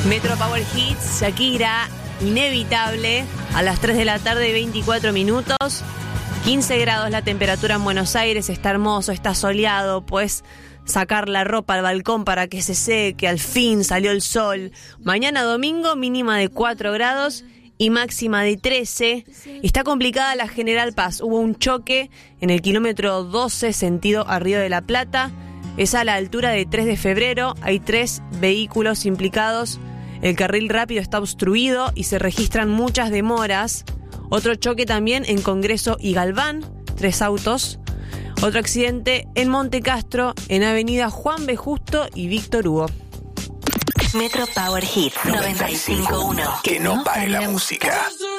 Metro Power Hits, Shakira, Inevitable, a las 3 de la tarde, 24 minutos. 15 grados la temperatura en Buenos Aires, está hermoso, está soleado, pues sacar la ropa al balcón para que se seque, al fin salió el sol. Mañana domingo, mínima de 4 grados y máxima de 13. Está complicada la General Paz, hubo un choque en el kilómetro 12, sentido a Río de la Plata. Es a la altura de 3 de febrero, hay 3 vehículos implicados. El carril rápido está obstruido y se registran muchas demoras. Otro choque también en Congreso y Galván, 3 autos. Otro accidente en Monte Castro, en Avenida Juan B. Justo y Víctor Hugo. Metro Power Hits 95.1. Que no pare la música.